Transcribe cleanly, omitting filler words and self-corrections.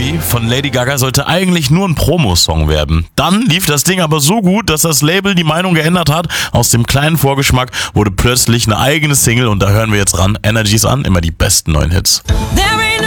Energy von Lady Gaga sollte eigentlich nur ein Promo-Song werden. Dann lief das Ding aber so gut, dass das Label die Meinung geändert hat. Aus dem kleinen Vorgeschmack wurde plötzlich eine eigene Single und da hören wir jetzt ran. Energies an, immer die besten neuen Hits. There ain't